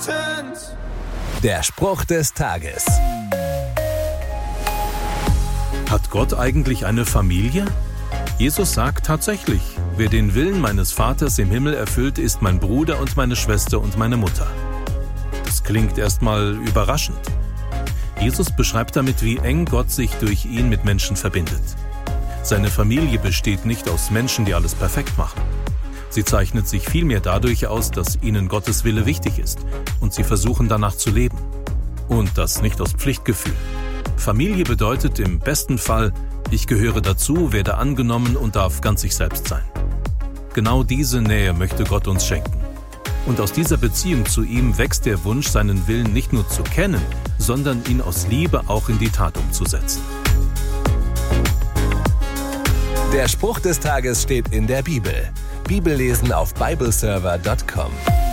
Der Spruch des Tages. Hat Gott eigentlich eine Familie? Jesus sagt tatsächlich, wer den Willen meines Vaters im Himmel erfüllt, ist mein Bruder und meine Schwester und meine Mutter. Das klingt erstmal überraschend. Jesus beschreibt damit, wie eng Gott sich durch ihn mit Menschen verbindet. Seine Familie besteht nicht aus Menschen, die alles perfekt machen. Sie zeichnet sich vielmehr dadurch aus, dass ihnen Gottes Wille wichtig ist und sie versuchen danach zu leben. Und das nicht aus Pflichtgefühl. Familie bedeutet im besten Fall, ich gehöre dazu, werde angenommen und darf ganz ich selbst sein. Genau diese Nähe möchte Gott uns schenken. Und aus dieser Beziehung zu ihm wächst der Wunsch, seinen Willen nicht nur zu kennen, sondern ihn aus Liebe auch in die Tat umzusetzen. Der Spruch des Tages steht in der Bibel. Bibellesen auf bibleserver.com.